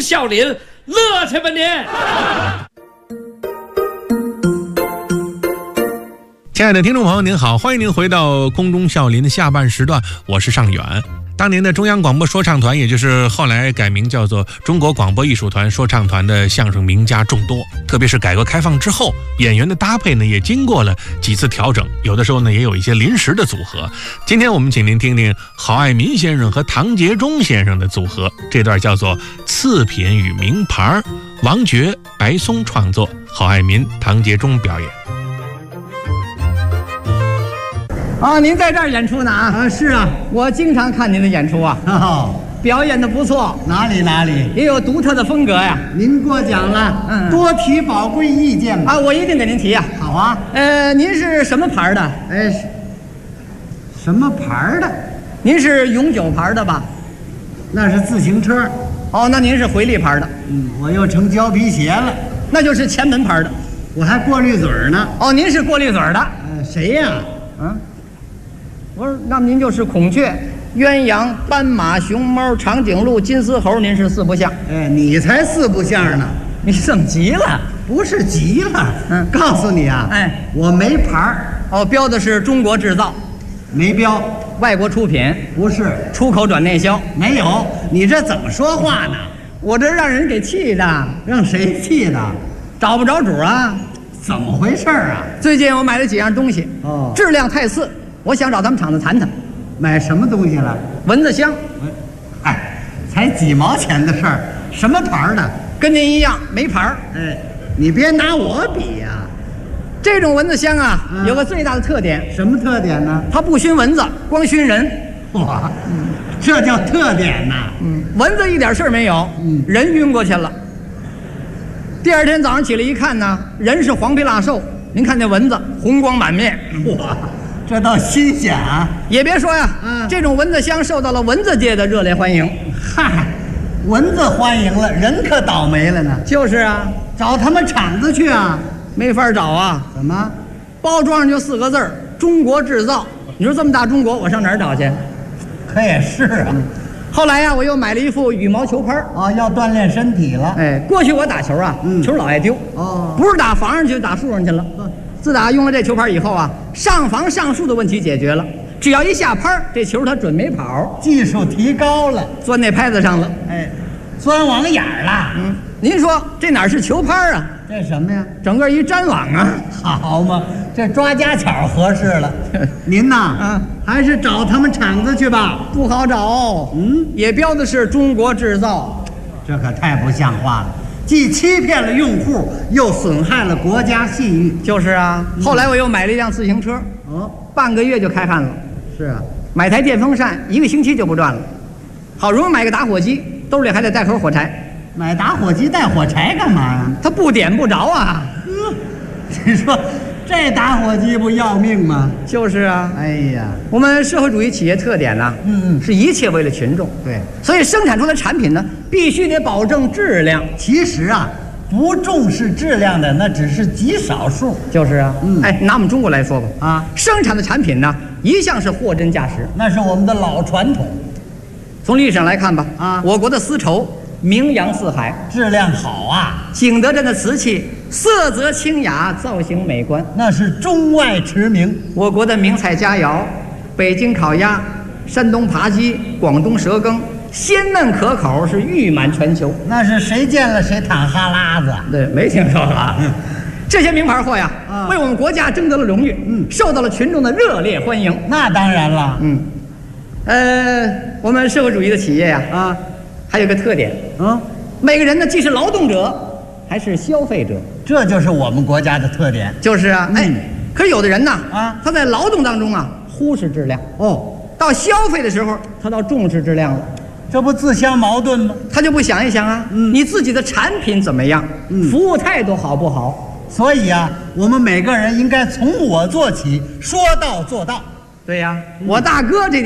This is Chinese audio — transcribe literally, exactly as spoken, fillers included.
孝林，乐去吧您！ 亲爱的听众朋友您好，欢迎您回到空中笑林的下半时段，我是尚远。当年的中央广播说唱团，也就是后来改名叫做中国广播艺术团说唱团的相声名家众多，特别是改革开放之后，演员的搭配呢也经过了几次调整，有的时候呢也有一些临时的组合。今天我们请您听听郝爱民先生和唐杰忠先生的组合，这段叫做次品与名牌，王珏、白松创作，郝爱民、唐杰忠表演。 啊，您在这儿演出呢啊？ 啊，是啊， 我经常看您的演出啊， 哦， 表演的不错， 哪里哪里， 也有独特的风格呀。 您过奖了， 嗯， 多提宝贵意见吧。 啊，我一定给您提呀。 好啊， 呃，您是什么牌的？ 哎，什么牌的？ 您是永久牌的吧？ 那是自行车。 哦，那您是回力牌的。 嗯，我又成胶皮鞋了， 那就是前门牌的。 我还过滤嘴呢。 哦，您是过滤嘴的。 呃，谁呀？ 嗯。我说，那么您就是孔雀、鸳鸯、斑马、熊猫、长颈鹿、金丝猴，您是四不像。 哎，你才四不像呢！ 你怎么急了？ 不是急了， 嗯， 告诉你啊， 哎， 我没牌儿。 哦，标的是中国制造， 没标， 外国出品， 不是出口转内销， 没有。你这怎么说话呢？ 我这让人给气的， 让谁气的？ 找不着主啊！ 怎么回事啊？ 最近我买了几样东西， 哦， 质量太次。我想找他们厂子谈谈， 买什么东西了？ 蚊子香。 哎，才几毛钱的事儿，什么牌的？ 跟您一样没牌儿。 哎，你别拿我比呀、啊。 这种蚊子香啊， 嗯、 有个最大的特点。 什么特点呢？ 它不熏蚊子，光熏人。 哇，嗯、这叫特点呐。 嗯，蚊子一点事儿没有， 嗯， 人晕过去了。第二天早上起来一看呢，人是黄皮腊瘦，您看那蚊子红光满面。 哇，这倒新鲜啊！ 也别说呀， 嗯， 这种蚊子香受到了蚊子界的热烈欢迎。 嗨，蚊子欢迎了，人可倒霉了呢。 就是啊， 找他们厂子去啊， 没法找啊。 怎么？ 包装上就四个字儿：中国制造。你说这么大中国，我上哪儿找去？ 可也是啊。 嗯、后来呀、啊，我又买了一副羽毛球拍哦，要锻炼身体了。 哎，过去我打球啊，嗯、球老爱丢。 哦， 不是打房上去，打树上去了。嗯、自打用了这球拍以后啊，上房上树的问题解决了。只要一下拍，这球它准没跑， 技术提高了， 钻那拍子上了。 哎，钻网眼儿了。 嗯，您说这哪是球拍啊？ 这什么呀？ 整个一粘网啊！ 好嘛，这抓家巧合适了。您呐， 嗯， 还是找他们厂子去吧。 不好找。嗯，也标的是中国制造， 这可太不像话了，既欺骗了用户，又损害了国家信誉。 就是啊。嗯、后来我又买了一辆自行车， 哦， 半个月就开汗了。 是啊， 买台电风扇，一个星期就不转了。好容易买个打火机，兜里还得带口火柴。 买打火机带火柴干嘛呀？ 它不点不着啊！ 嗯，你说这打火机不要命吗？ 就是啊。 哎呀， 我们社会主义企业特点呢、啊， 嗯嗯， 是一切为了群众。 对， 所以生产出的产品呢，必须得保证质量。 其实啊，不重视质量的那只是极少数。 就是啊。 嗯， 哎，拿我们中国来说吧， 啊， 生产的产品呢，一向是货真价实， 那是我们的老传统。 从历史上来看吧， 啊， 我国的丝绸名扬四海， 质量好啊， 景德镇的瓷器色泽清雅，造型美观， 那是中外驰名。 我国的名菜佳肴，北京烤鸭、山东扒鸡、广东蛇羹，鲜嫩可口，是誉满全球。 那是谁见了谁淌哈喇子。 对，没听说过。嗯，这些名牌货呀， 啊， 为我们国家争得了荣誉，嗯，受到了群众的热烈欢迎。 那当然了， 嗯，呃，我们社会主义的企业呀， 啊， 还有个特点， 嗯， 每个人呢，既是劳动者，还是消费者， 这就是我们国家的特点。 就是啊， 嗯、 哎，可是有的人呢， 啊， 他在劳动当中啊，忽视质量， 哦， 到消费的时候，他倒重视质量了。 这不自相矛盾吗？ 他就不想一想啊，嗯，你自己的产品怎么样，嗯，服务态度好不好？ 所以啊，我们每个人应该从我做起，说到做到。 对呀，我大哥这